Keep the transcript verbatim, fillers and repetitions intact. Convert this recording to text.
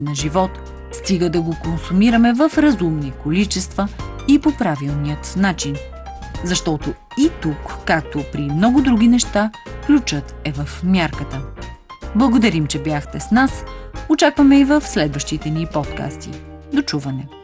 на живот, стига да го консумираме в разумни количества и по правилният начин. Защото и тук, както при много други неща, ключът е в мярката. Благодарим, че бяхте с нас. Очакваме и в следващите ни подкасти. До чуване!